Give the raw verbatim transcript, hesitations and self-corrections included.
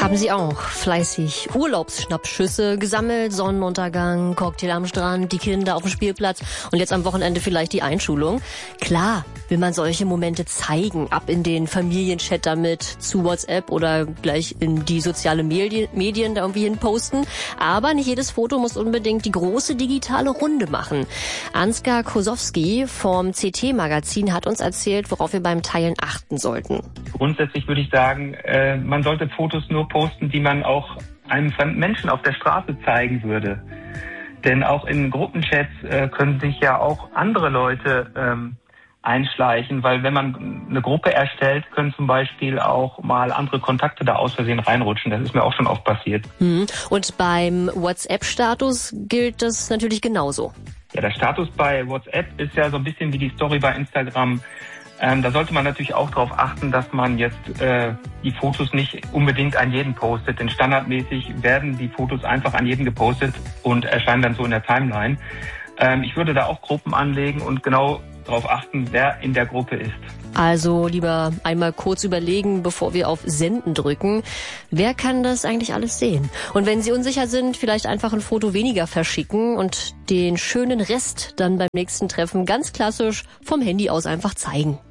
Haben Sie auch fleißig Urlaubsschnappschüsse gesammelt, Sonnenuntergang, Cocktail am Strand, die Kinder auf dem Spielplatz und jetzt am Wochenende vielleicht die Einschulung? Klar will man solche Momente zeigen, ab in den Familienchat damit, zu WhatsApp oder gleich in die sozialen Medien, Medien da irgendwie hin posten. Aber nicht jedes Foto muss unbedingt die große digitale Runde machen. Ansgar Kosowski vom C T-Magazin hat uns erzählt, worauf wir beim Teilen achten sollten. Grundsätzlich würde ich sagen, äh, man sollte Fotos nur posten, die man auch einem fremden Menschen auf der Straße zeigen würde. Denn auch in Gruppenchats äh, können sich ja auch andere Leute ähm, einschleichen, weil wenn man eine Gruppe erstellt, können zum Beispiel auch mal andere Kontakte da aus Versehen reinrutschen. Das ist mir auch schon oft passiert. Hm. Und beim WhatsApp-Status gilt das natürlich genauso. Ja, der Status bei WhatsApp ist ja so ein bisschen wie die Story bei Instagram. Ähm, da sollte man natürlich auch darauf achten, dass man jetzt äh, die Fotos nicht unbedingt an jeden postet. Denn standardmäßig werden die Fotos einfach an jeden gepostet und erscheinen dann so in der Timeline. Ähm, ich würde da auch Gruppen anlegen und genau darauf achten, wer in der Gruppe ist. Also lieber einmal kurz überlegen, bevor wir auf Senden drücken. Wer kann das eigentlich alles sehen? Und wenn Sie unsicher sind, vielleicht einfach ein Foto weniger verschicken und den schönen Rest dann beim nächsten Treffen ganz klassisch vom Handy aus einfach zeigen.